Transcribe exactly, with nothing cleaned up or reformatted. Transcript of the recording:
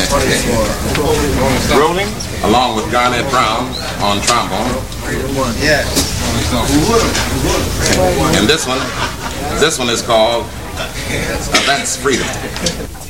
Rolling. Along with Garnett Brown on trombone. Yeah. And this one, this one is called uh, That's Freedom.